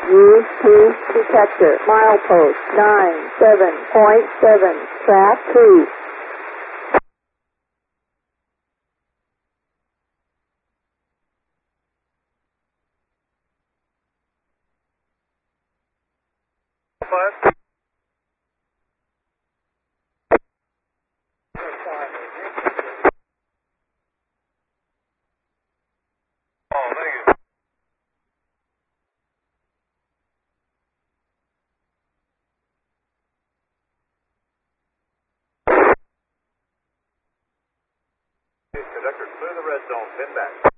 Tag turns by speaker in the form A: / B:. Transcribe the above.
A: U2 detector, milepost 97.7, track 2.
B: Conductor, clear the red zone, pin back.